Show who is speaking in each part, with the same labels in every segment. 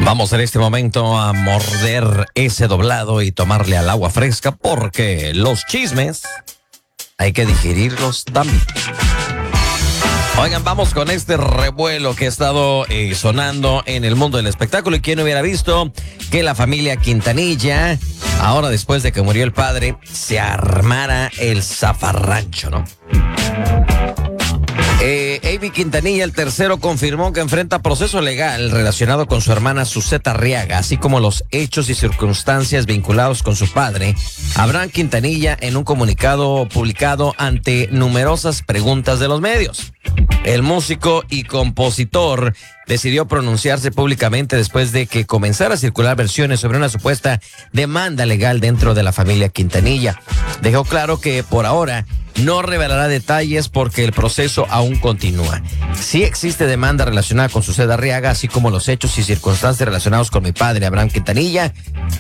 Speaker 1: Vamos en este momento a morder ese doblado y tomarle al agua fresca porque los chismes hay que digerirlos también. Oigan, vamos con este revuelo que ha estado sonando en el mundo del espectáculo. Y quién hubiera visto que la familia Quintanilla, ahora después de que murió el padre, se armara el zafarrancho, ¿no? Avi Quintanilla, el tercero, confirmó que enfrenta proceso legal relacionado con su hermana Suzeta Arriaga, así como los hechos y circunstancias vinculados con su padre, Abraham Quintanilla, en un comunicado publicado ante numerosas preguntas de los medios. El músico y compositor decidió pronunciarse públicamente después de que comenzara a circular versiones sobre una supuesta demanda legal dentro de la familia Quintanilla. Dejó claro que por ahora no revelará detalles porque el proceso aún continúa. Sí existe demanda relacionada con Suzeta Arriaga, así como los hechos y circunstancias relacionados con mi padre, Abraham Quintanilla.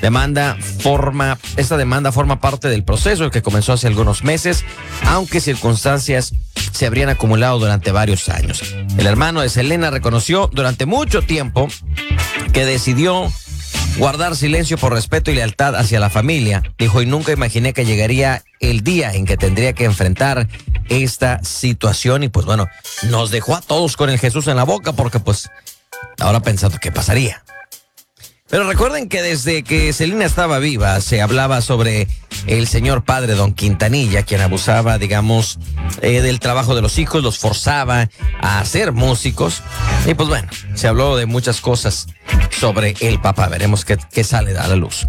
Speaker 1: Esta demanda forma parte del proceso, el que comenzó hace algunos meses, aunque circunstancias se habrían acumulado durante varios años. El hermano de Selena reconoció durante mucho tiempo que decidió guardar silencio por respeto y lealtad hacia la familia. Dijo, y nunca imaginé que llegaría el día en que tendría que enfrentar esta situación. Y pues bueno, nos dejó a todos con el Jesús en la boca porque pues ahora pensando qué pasaría. Pero recuerden que desde que Selena estaba viva se hablaba sobre el señor padre Don Quintanilla, quien abusaba, digamos, del trabajo de los hijos, los forzaba a ser músicos. Y pues bueno, se habló de muchas cosas sobre el papá. Veremos qué sale a la luz.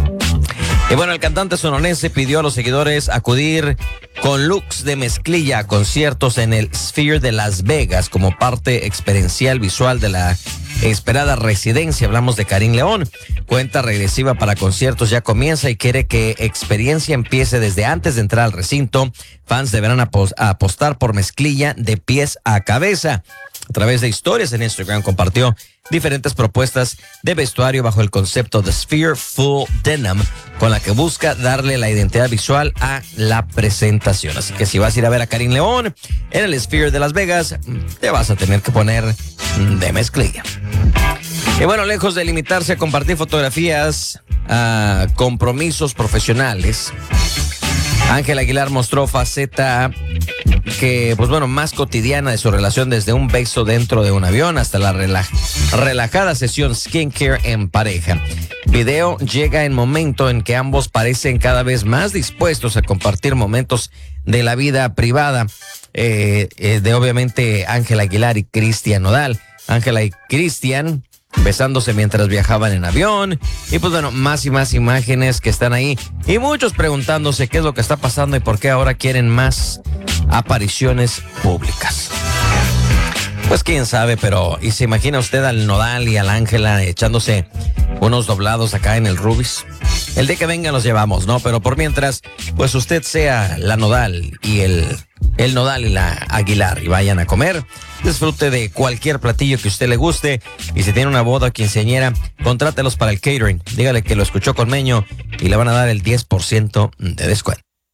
Speaker 1: Y bueno, el cantante sonorense pidió a los seguidores acudir con looks de mezclilla a conciertos en el Sphere de Las Vegas como parte experiencial visual de la esperada residencia. Hablamos de Karim León. Cuenta regresiva para conciertos ya comienza y quiere que experiencia empiece desde antes de entrar al recinto. Fans deberán apostar por mezclilla de pies a cabeza. A través de historias en Instagram compartió diferentes propuestas de vestuario bajo el concepto de Sphere Full Denim, con la que busca darle la identidad visual a la presentación. Así que si vas a ir a ver a Karim León en el Sphere de Las Vegas, te vas a tener que poner de mezclilla. Y bueno, lejos de limitarse a compartir fotografías a compromisos profesionales, Ángel Aguilar mostró faceta que, pues bueno, más cotidiana de su relación, desde un beso dentro de un avión hasta la relajada sesión skincare en pareja. Video llega en momento en que ambos parecen cada vez más dispuestos a compartir momentos de la vida privada de obviamente Ángel Aguilar y Cristian Nodal. Ángela y Cristian besándose mientras viajaban en avión. Y pues bueno, más y más imágenes que están ahí. Y muchos preguntándose qué es lo que está pasando y por qué ahora quieren más apariciones públicas. Pues quién sabe, pero ¿y se imagina usted al Nodal y a la Ángela echándose unos doblados acá en el Rubis? El día que venga los llevamos, ¿no? Pero por mientras, pues usted sea la Nodal y el Nodal y la Aguilar y vayan a comer. Disfrute de cualquier platillo que a usted le guste. Y si tiene una boda o quinceañera, contrátelos para el catering. Dígale que lo escuchó con Meño y le van a dar el 10% de descuento.